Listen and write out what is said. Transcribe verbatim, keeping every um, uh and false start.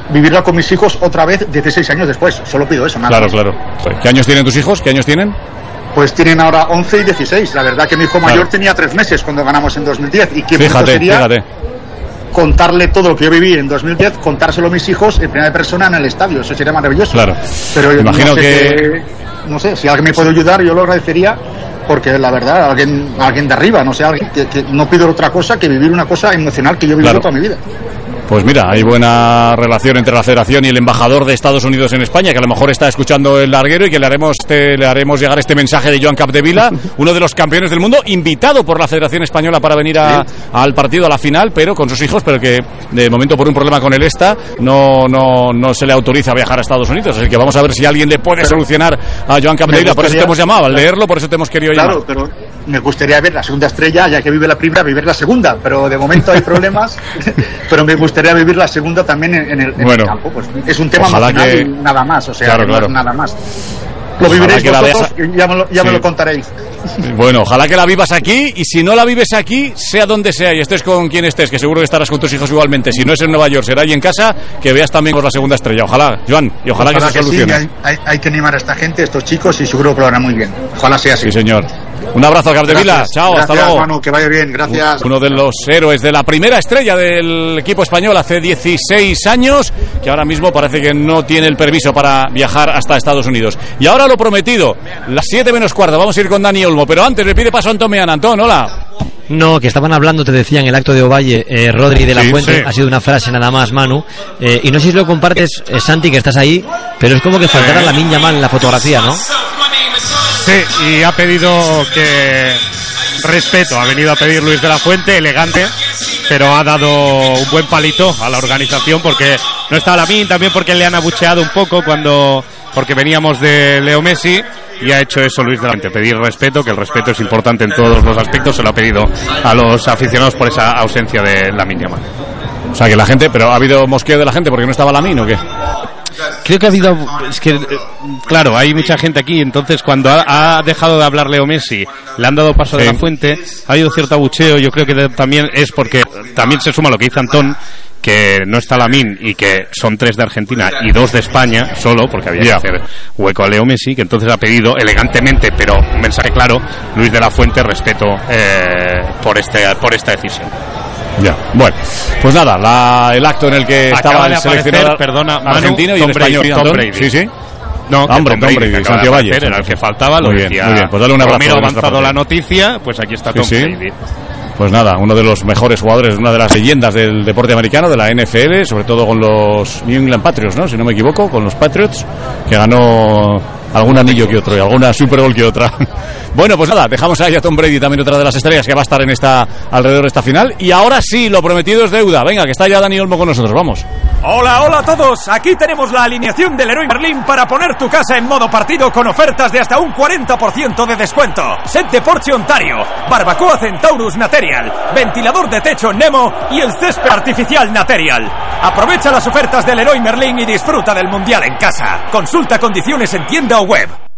vivirla con mis hijos otra vez dieciséis años después. Solo pido eso, nada Claro, más. claro. ¿Qué años tienen tus hijos? ¿Qué años tienen? Pues tienen ahora once y dieciséis. La verdad que mi hijo mayor Claro. tenía tres meses cuando ganamos en dos mil diez. Y qué bonito Fíjate, sería fíjate. contarle todo lo que yo viví en dos mil diez, contárselo a mis hijos en primera persona en el estadio. Eso sería maravilloso. Claro. Pero yo Imagino no sé que... qué- no sé, si alguien me puede ayudar, yo lo agradecería, porque la verdad, alguien alguien de arriba, no sé, alguien que, que no pido otra cosa que vivir una cosa emocional que yo he vivido Claro. toda mi vida. Pues mira, hay buena relación entre la Federación y el embajador de Estados Unidos en España, que a lo mejor está escuchando el larguero y que le haremos este, le haremos llegar este mensaje de Joan Capdevila, uno de los campeones del mundo, invitado por la Federación Española para venir a, Sí. al partido, a la final, pero con sus hijos, pero que de momento por un problema con el ESTA no, no, no se le autoriza a viajar a Estados Unidos. Así que vamos a ver si alguien le puede solucionar a Joan Capdevila. Por eso te hemos llamado, al leerlo, por eso te hemos querido Claro, llamar. pero me gustaría ver la segunda estrella, ya que vive la primera, vivir la segunda, pero de momento hay problemas, pero me gustaría vivir la segunda también en, en el, en Bueno, el campo. Pues es un tema ojalá emocional que- y nada más, o sea, Claro, que no es claro. nada más. Lo Ojalá viviréis que la vosotros veas- y ya, me lo, ya me Sí. lo contaréis. Bueno, ojalá que la vivas aquí, y si no la vives aquí, sea donde sea y estés con quien estés, que seguro que estarás con tus hijos igualmente. Si no es en Nueva York, será ahí en casa, que veas también por la segunda estrella. Ojalá, Joan, y ojalá, Ojalá que se que sí, solucione. hay, hay, hay que animar a esta gente, a estos chicos, y seguro que lo harán muy bien. Ojalá sea así. Sí, señor. Un abrazo, Capdevila. Gracias. Chao, hasta Gracias, luego. Manu, que vaya bien, gracias. Uno de los héroes de la primera estrella del equipo español hace dieciséis años, que ahora mismo parece que no tiene el permiso para viajar hasta Estados Unidos. Y ahora lo prometido, las siete menos cuarto, vamos a ir con Dani Olmo, pero antes le pide paso a Antón Meana. Antón, hola. No, que estaban hablando, te decía, en el acto de Ovalle, eh, Rodri de la Sí, Fuente, sí. ha sido una frase nada más, Manu, eh, y no sé si lo compartes, eh, Santi, que estás ahí, pero es como que faltara la Lamine Yamal en la fotografía, ¿no? Sí, y ha pedido que respeto, ha venido a pedir Luis de la Fuente, elegante, pero ha dado un buen palito a la organización porque no está Lamine, también porque le han abucheado un poco cuando porque veníamos de Leo Messi. Y ha hecho eso Luis de la Fuente, pedir respeto, que el respeto es importante en todos los aspectos, se lo ha pedido a los aficionados por esa ausencia de Lamine Yamal. O sea, que la gente, pero ¿ha habido mosqueo de la gente porque no estaba Lamine o qué? Creo que ha habido, es que, eh, claro, hay mucha gente aquí, entonces cuando ha, ha dejado de hablar Leo Messi, le han dado paso Sí. de la Fuente, ha habido cierto abucheo, yo creo que de- también es porque, también se suma lo que dice Antón, que no está Lamine y que son tres de Argentina y dos de España solo, porque había Ya. que hacer hueco a Leo Messi, que entonces ha pedido elegantemente, pero un mensaje claro, Luis de la Fuente, respeto eh, por, este, por esta decisión. Ya. Bueno, pues nada, la, el acto en el que Acaba estaba de el seleccionador aparecer, perdona, Manu, argentino y el Tom Brady, español. Tom Antón. Brady. Sí, sí. No, que Hombre, Tom Brady, Tom Brady, que acaba de Santiago Valle. aparecer, era el que faltaba, lo Muy bien, decía. muy bien. Pues dale un abrazo Romero de ha nuestra avanzado parte. la noticia, pues aquí está Sí, Tom sí. Brady. Pues nada, uno de los mejores jugadores, una de las leyendas del deporte americano, de la N F L, sobre todo con los New England Patriots, ¿no? Si no me equivoco, con los Patriots, que ganó algún anillo que otro y alguna Super Bowl que otra. Bueno, pues nada, dejamos ahí a Tom Brady, también otra de las estrellas que va a estar en esta alrededor de esta final. Y ahora sí, lo prometido es deuda. Venga, que está ya Dani Olmo con nosotros, vamos. Hola, hola a todos. Aquí tenemos la alineación del Leroy Merlin para poner tu casa en modo partido con ofertas de hasta un cuarenta por ciento de descuento. Set de porche Ontario, barbacoa Centaurus Material, ventilador de techo Nemo y el césped artificial Material. Aprovecha las ofertas del Leroy Merlin y disfruta del Mundial en casa. Consulta condiciones en tienda o web.